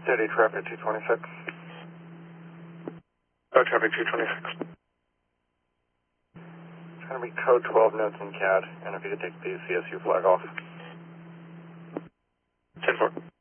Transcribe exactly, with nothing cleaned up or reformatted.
Steady traffic two twenty-six. Oh, traffic two twenty-six. It's going to be code twelve notes in C A D, and if you could take the C S U flag off. ten four.